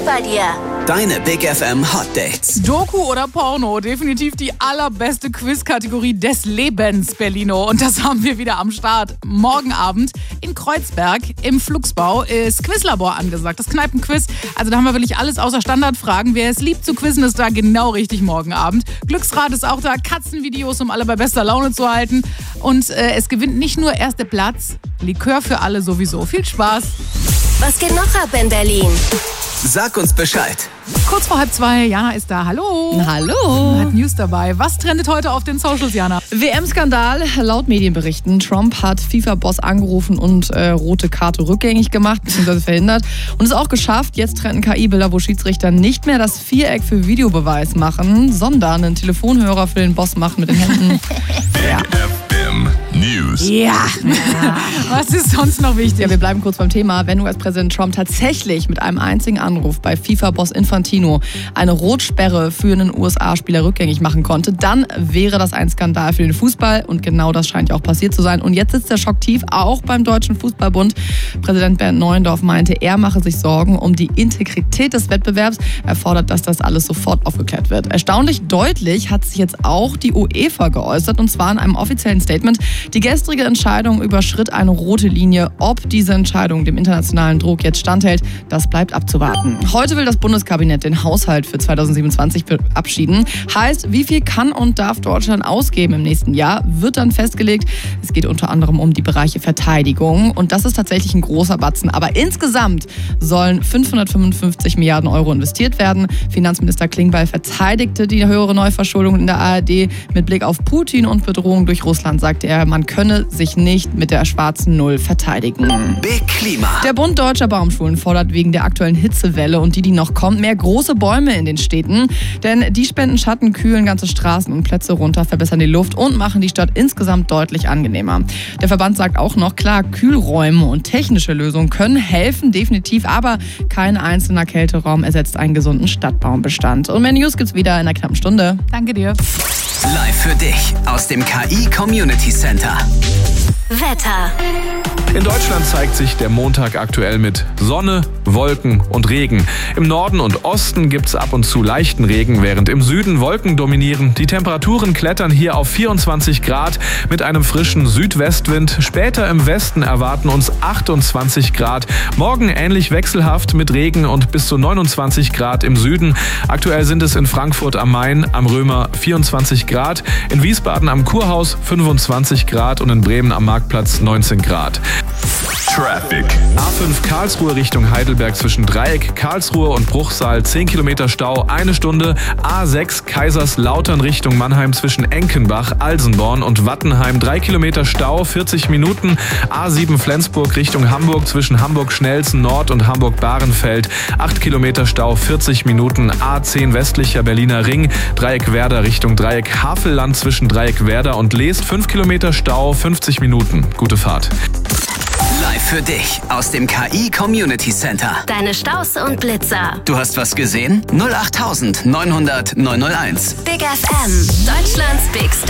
geht bei dir? Deine Big FM Hot Dates. Doku oder Porno? Definitiv die allerbeste Quizkategorie des Lebens, Berlino. Und das haben wir wieder am Start. Morgen Abend in Kreuzberg im Flugsbau ist Quizlabor angesagt. Das Kneipenquiz. Also da haben wir wirklich alles außer Standardfragen. Wer es liebt zu quizzen, ist da genau richtig morgen Abend. Glücksrad ist auch da. Katzenvideos, um alle bei bester Laune zu halten. Und es gewinnt nicht nur erster Platz. Likör für alle sowieso. Viel Spaß. Was geht noch ab in Berlin? Sag uns Bescheid. Kurz vor 1:30, Jana ist da. Hallo. Hallo. Hat News dabei. Was trendet heute auf den Socials, Jana? WM-Skandal. Laut Medienberichten, Trump hat FIFA-Boss angerufen und rote Karte rückgängig gemacht bzw. verhindert. Und es auch geschafft. Jetzt trenden KI-Bilder, wo Schiedsrichter nicht mehr das Viereck für Videobeweis machen, sondern einen Telefonhörer für den Boss machen mit den Händen. News. Ja. Was ist sonst noch wichtig? Ja, wir bleiben kurz beim Thema. Wenn US-Präsident Trump tatsächlich mit einem einzigen Anruf bei FIFA-Boss Infantino eine Rotsperre für einen USA-Spieler rückgängig machen konnte, dann wäre das ein Skandal für den Fußball. Und genau das scheint ja auch passiert zu sein. Und jetzt sitzt der Schock tief, auch beim Deutschen Fußballbund. Präsident Bernd Neuendorf meinte, er mache sich Sorgen um die Integrität des Wettbewerbs. Er fordert, dass das alles sofort aufgeklärt wird. Erstaunlich deutlich hat sich jetzt auch die UEFA geäußert, und zwar in einem offiziellen Statement. Die gestrige Entscheidung überschritt eine rote Linie. Ob diese Entscheidung dem internationalen Druck jetzt standhält, das bleibt abzuwarten. Heute will das Bundeskabinett den Haushalt für 2027 verabschieden. Heißt, wie viel kann und darf Deutschland ausgeben im nächsten Jahr, wird dann festgelegt. Es geht unter anderem um die Bereiche Verteidigung. Und das ist tatsächlich ein großer Batzen. Aber insgesamt sollen 555 Milliarden Euro investiert werden. Finanzminister Klingbeil verteidigte die höhere Neuverschuldung in der ARD. Mit Blick auf Putin und Bedrohung durch Russland sagte er, man könne sich nicht mit der schwarzen Null verteidigen. Big Klima. Der Bund Deutscher Baumschulen fordert wegen der aktuellen Hitzewelle und die noch kommt, mehr große Bäume in den Städten. Denn die spenden Schatten, kühlen ganze Straßen und Plätze runter, verbessern die Luft und machen die Stadt insgesamt deutlich angenehmer. Der Verband sagt auch noch, klar, Kühlräume und technische Lösungen können helfen, definitiv, aber kein einzelner Kälteraum ersetzt einen gesunden Stadtbaumbestand. Und mehr News gibt's wieder in einer knappen Stunde. Danke dir. Live für dich aus dem KI Community Center. Wetter. In Deutschland zeigt sich der Montag aktuell mit Sonne, Wolken und Regen. Im Norden und Osten gibt's ab und zu leichten Regen, während im Süden Wolken dominieren. Die Temperaturen klettern hier auf 24 Grad mit einem frischen Südwestwind. Später im Westen erwarten uns 28 Grad. Morgen ähnlich wechselhaft mit Regen und bis zu 29 Grad im Süden. Aktuell sind es in Frankfurt am Main, am Römer 24 Grad, in Wiesbaden am Kurhaus 25 Grad und in Bremen am Marktplatz 19 Grad. Traffic. A5 Karlsruhe Richtung Heidelberg zwischen Dreieck, Karlsruhe und Bruchsal 10 Kilometer Stau, 1 Stunde. A6 Kaiserslautern Richtung Mannheim zwischen Enkenbach, Alsenborn und Wattenheim 3 Kilometer Stau, 40 Minuten. A7 Flensburg Richtung Hamburg zwischen Hamburg-Schnelsen Nord und Hamburg-Bahrenfeld 8 Kilometer Stau, 40 Minuten. A10 westlicher Berliner Ring, Dreieck Werder Richtung Dreieck Havelland zwischen Dreieck Werder und Leest 5 Kilometer Stau, 50 Minuten. Gute Fahrt. Live für dich aus dem KI Community Center. Deine Staus und Blitzer. Du hast was gesehen? 08900 901. Big FM. Deutschlands Big Star.